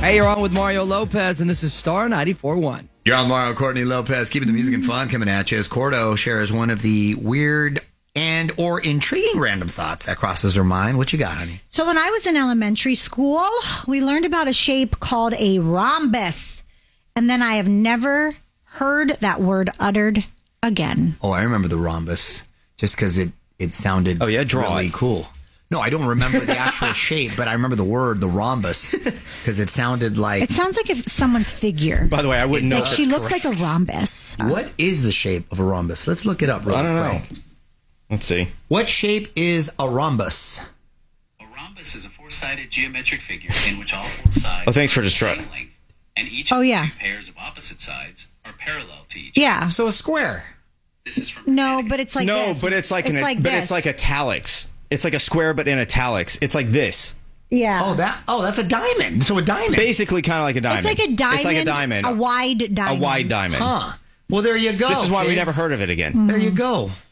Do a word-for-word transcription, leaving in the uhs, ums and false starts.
Hey, you're on with Mario Lopez, and this is Star ninety-four point one. You're on Mario Courtney Lopez, keeping the music and fun coming at you as Cordo shares one of the weird and or intriguing random thoughts that crosses her mind. What you got, honey? So when I was in elementary school, we learned about a shape called a rhombus. And then I have never heard that word uttered again. Oh, I remember the rhombus just because it, it sounded oh, yeah, draw really it. cool. No, I don't remember the actual shape, but I remember the word, the rhombus, because it sounded like... It sounds like if someone's figure. By the way, I wouldn't know. Like she looks correct. like a rhombus. What is the shape of a rhombus? Let's look it up real I don't quick. know. Let's see. What shape is a rhombus? A rhombus is a four-sided geometric figure in which all four sides oh, thanks for are the distract- same length, and each oh, of yeah. the two pairs of opposite sides are parallel to each Yeah. other. So a square. This is from No, but it's like no, this. but it's like it's an, like but this. it's like italics. It's like a square, but in italics. It's like this. Yeah. Oh, that. Oh, that's a diamond. So a diamond. Basically, kind of like a diamond. It's like a diamond. It's like a diamond. A wide diamond. A wide diamond. Huh. Well, there you go. This is why kids. we never heard of it again. There you go.